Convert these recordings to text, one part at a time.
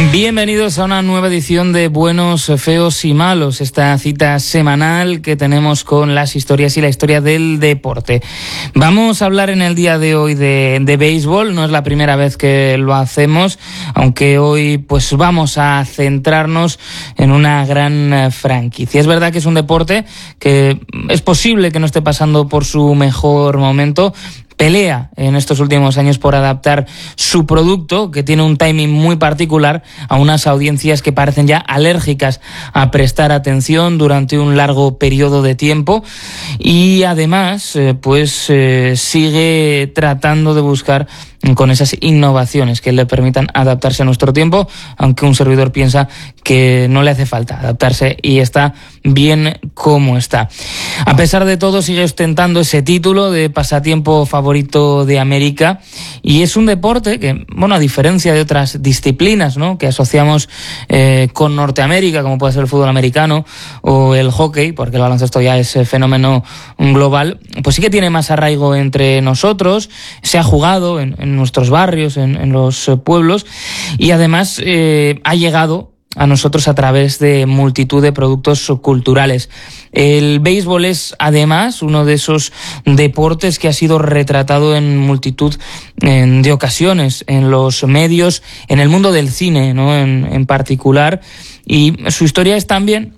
Bienvenidos a una nueva edición de Buenos, Feos y Malos, esta cita semanal que tenemos con las historias y la historia del deporte. Vamos a hablar en el día de hoy de béisbol, no es la primera vez que lo hacemos, aunque hoy pues vamos a centrarnos en una gran franquicia. Es verdad que es un deporte que es posible que no esté pasando por su mejor momento. Pelea en estos últimos años por adaptar su producto, que tiene un timing muy particular, a unas audiencias que parecen ya alérgicas a prestar atención durante un largo periodo de tiempo, y además sigue tratando de buscar con esas innovaciones que le permitan adaptarse a nuestro tiempo, aunque un servidor piensa que no le hace falta adaptarse y está bien como está. A pesar de todo, sigue ostentando ese título de pasatiempo favorito de América, y es un deporte que, bueno, a diferencia de otras disciplinas, ¿no?, que asociamos con Norteamérica, como puede ser el fútbol americano o el hockey, porque el baloncesto ya es fenómeno global, pues sí que tiene más arraigo entre nosotros, se ha jugado en nuestros barrios, en los pueblos, y además ha llegado a nosotros a través de multitud de productos culturales. El béisbol es además uno de esos deportes que ha sido retratado en multitud de ocasiones en los medios, en el mundo del cine, ¿no?, en particular, y su historia es también,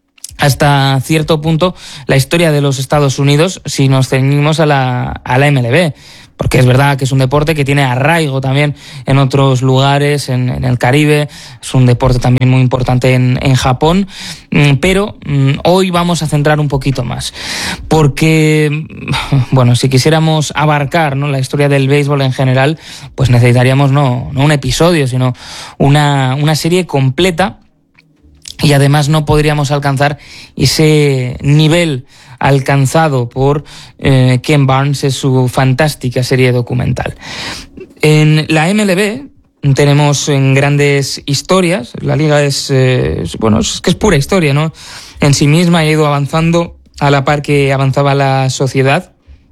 hasta cierto punto, la historia de los Estados Unidos si nos ceñimos a la MLB. Porque es verdad que es un deporte que tiene arraigo también en otros lugares, en el Caribe, es un deporte también muy importante en Japón, pero hoy vamos a centrar un poquito más, porque, bueno, si quisiéramos abarcar, ¿no?, la historia del béisbol en general, pues necesitaríamos no un episodio, sino una serie completa, y además no podríamos alcanzar ese nivel alcanzado por Ken Barnes en su fantástica serie documental. En la MLB tenemos grandes historias. La liga es que es pura historia, ¿no?, en sí misma, y ha ido avanzando a la par que avanzaba la sociedad.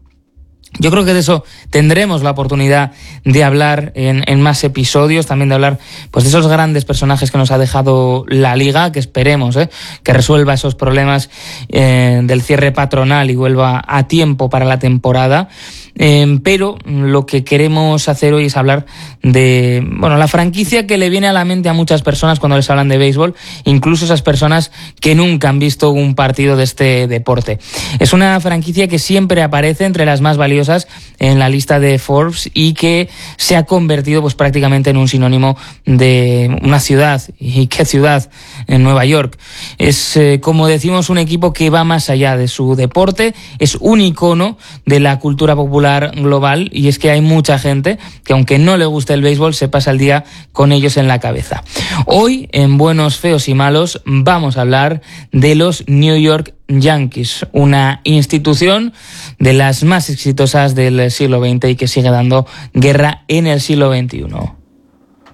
Yo creo que de eso tendremos la oportunidad de hablar en más episodios, también de hablar pues de esos grandes personajes que nos ha dejado la liga, que esperemos que resuelva esos problemas del cierre patronal y vuelva a tiempo para la temporada. Pero lo que queremos hacer hoy es hablar de, bueno, la franquicia que le viene a la mente a muchas personas cuando les hablan de béisbol, incluso esas personas que nunca han visto un partido de este deporte. Es una franquicia que siempre aparece entre las más valiosas en la lista de Forbes y que se ha convertido pues prácticamente en un sinónimo de una ciudad. ¿Y qué ciudad? En Nueva York. Es, como decimos, un equipo que va más allá de su deporte, es un icono de la cultura popular global, y es que hay mucha gente que, aunque no le guste el béisbol, se pasa el día con ellos en la cabeza. Hoy, en Buenos, Feos y Malos, vamos a hablar de los New York Yankees, una institución de las más exitosas del siglo XX y que sigue dando guerra en el siglo XXI.